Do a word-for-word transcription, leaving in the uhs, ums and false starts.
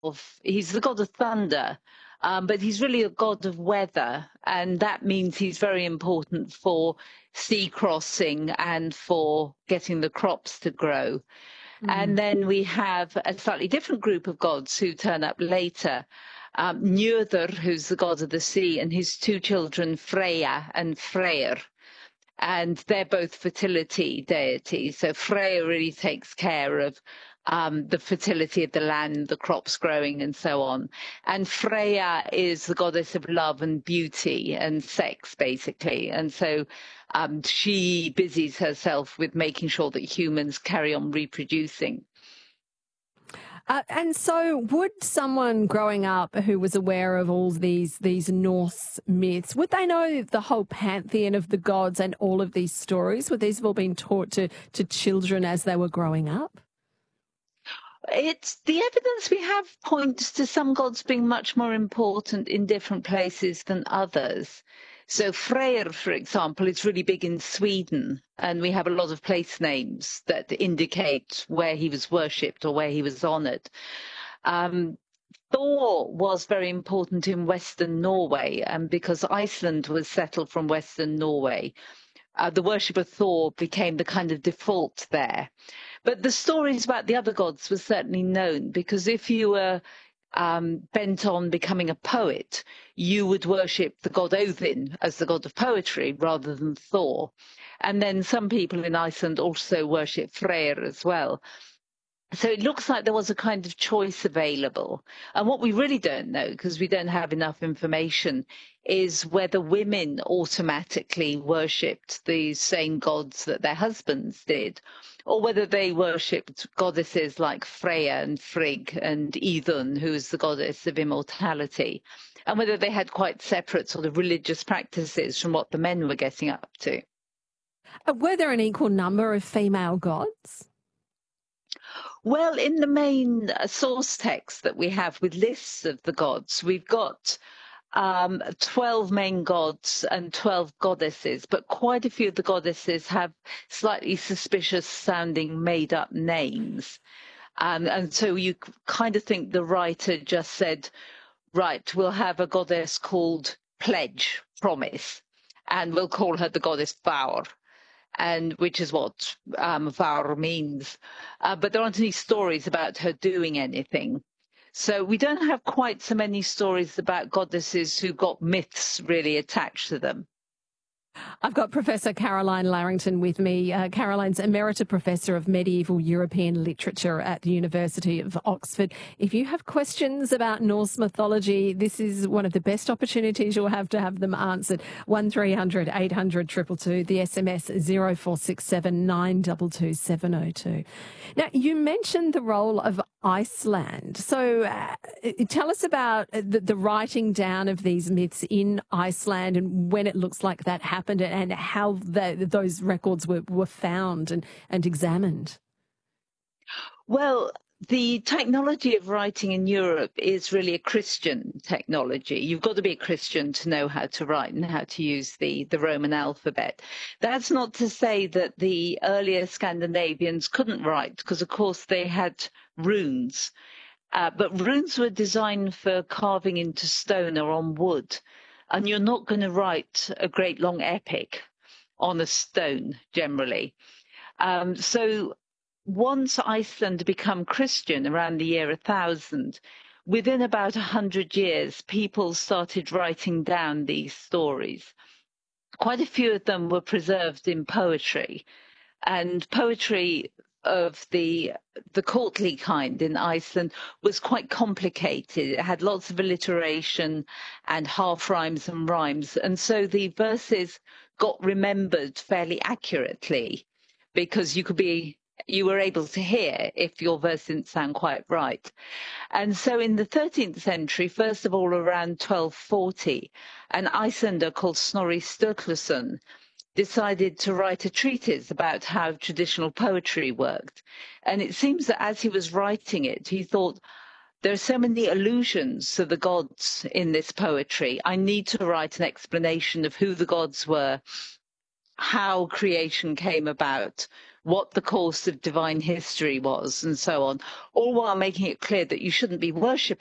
of, he's the god of thunder, um, but he's really a god of weather. And that means he's very important for sea crossing and for getting the crops to grow. Mm. And then we have a slightly different group of gods who turn up later. Um, Njörður, who's the god of the sea, and his two children, Freya and Freyr. And they're both fertility deities. So Freya really takes care of um, the fertility of the land, the crops growing, and so on. And Freya is the goddess of love and beauty and sex, basically. And so um, she busies herself with making sure that humans carry on reproducing. Uh, and so would someone growing up who was aware of all these these Norse myths, would they know the whole pantheon of the gods and all of these stories? Would these have all been taught to, to children as they were growing up? It's the evidence we have points to some gods being much more important in different places than others. So Freyr, for example, is really big in Sweden, and we have a lot of place names that indicate where he was worshipped or where he was honoured. Um, Thor was very important in Western Norway, and because Iceland was settled from Western Norway, uh, the worship of Thor became the kind of default there. But the stories about the other gods were certainly known, because if you were um, bent on becoming a poet, you would worship the god Odin as the god of poetry rather than Thor. And then some people in Iceland also worship Freyr as well. So it looks like there was a kind of choice available. And what we really don't know, because we don't have enough information, is whether women automatically worshipped the same gods that their husbands did, or whether they worshipped goddesses like Freya and Frigg and Idun, who is the goddess of immortality, and whether they had quite separate sort of religious practices from what the men were getting up to. Uh, were there an equal number of female gods? Well, in the main uh, source text that we have with lists of the gods, we've got um, twelve main gods and twelve goddesses, but quite a few of the goddesses have slightly suspicious sounding made up names. Um, and so you kind of think the writer just said, right, we'll have a goddess called Pledge, Promise, and we'll call her the goddess Vow, and which is what um, Var means. Uh, but there aren't any stories about her doing anything. So we don't have quite so many stories about goddesses who got myths really attached to them. I've got Professor Caroline Larrington with me. Uh, Caroline's Emerita Professor of Medieval European Literature at the University of Oxford. If you have questions about Norse mythology, this is one of the best opportunities you'll have to have them answered. one three hundred eight hundred two two two, the S M S zero four six seven nine two two seven zero two. Now, you mentioned the role of Iceland. So uh, tell us about the, the writing down of these myths in Iceland and when it looks like that happened and how the, those records were, were found and, and examined. Well, the technology of writing in Europe is really a Christian technology. You've got to be a Christian to know how to write and how to use the, the Roman alphabet. That's not to say that the earlier Scandinavians couldn't write, because of course they had runes. Uh, but runes were designed for carving into stone or on wood. And you're not going to write a great long epic on a stone generally. Um, so once Iceland became Christian around the year one thousand, within about one hundred years, people started writing down these stories. Quite a few of them were preserved in poetry, and poetry of the the courtly kind in Iceland was quite complicated. It had lots of alliteration and half rhymes and rhymes, and so the verses got remembered fairly accurately, because you could be you were able to hear if your verse didn't sound quite right. And so in the thirteenth century, first of all around twelve forty, an Icelander called Snorri Sturluson decided to write a treatise about how traditional poetry worked. And it seems that as he was writing it, he thought, there are so many allusions to the gods in this poetry. I need to write an explanation of who the gods were, how creation came about, what the course of divine history was, and so on, all while making it clear that you shouldn't be worshipping